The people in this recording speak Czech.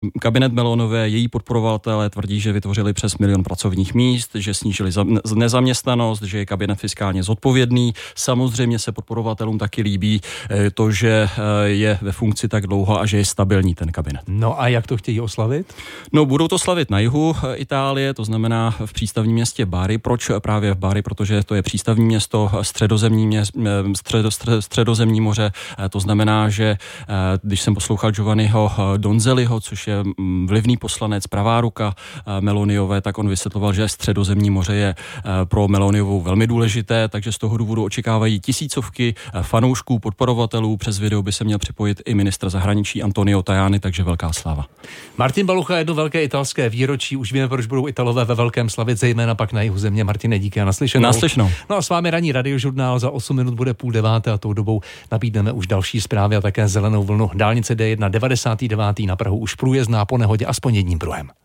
kabinet Melonové, její podporovatelé tvrdí, že vytvořili přes 1 milion pracovních míst, že snížili nezaměstnanost, že je kabinet fiskálně zodpovědný. Samozřejmě se podporovatelům taky líbí to, že je ve funkci tak dlouho a že je stabilní ten kabinet. No a jak to chtějí oslavit? No, budou to slavit na jihu Itálie, to znamená v přístavním městě Bari. Proč právě v Bari? Protože to je přístavní město, středozemní moře. To znamená, že když jsem poslouchal Giovanniho Donzelliho, což je vlivný poslanec, pravá ruka Meloniové, tak on vysvětloval, že středozemní moře je pro Meloniovou velmi důležité, takže z toho důvodu očekávají tisícovky fanoušků, podporovatelů. Přes video by se měl připojit i ministr zahraničí Antonio Tajani, takže velká sláva. Martin Balucha, jedno velké italské výročí. Už víme, proč budou Italové ve velkém slavit, zejména pak na jihu země. Martine, díky a naslyšenou. Naslyšenou. No a s vámi ranní radiožurnál, za 8 minut bude 8:30 a tou dobou nabídneme už další zprávy a také zelenou vlnu. Dálnice D1 99. na Prahu už průjezdná po nehodě aspoň jedním pruhem.